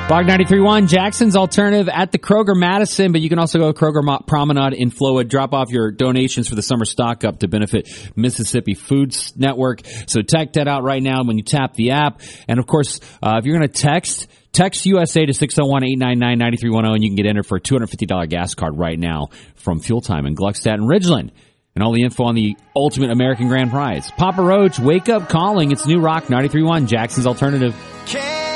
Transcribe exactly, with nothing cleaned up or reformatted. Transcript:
Rock ninety-three point one, Jackson's Alternative at the Kroger Madison, but you can also go to Kroger Mo- Promenade in Flowood. Drop off your donations for the summer stock up to benefit Mississippi Foods Network. So check that out right now when you tap the app. And, of course, uh, if you're going to text, text U S A to six oh one, eight nine nine, nine three one oh, and you can get entered for a two hundred fifty dollars gas card right now from Fuel Time in Gluckstadt and Ridgeland. And all the info on the Ultimate American Grand Prize. Papa Roach, Wake Up Calling. It's New Rock ninety-three point one, Jackson's Alternative. Can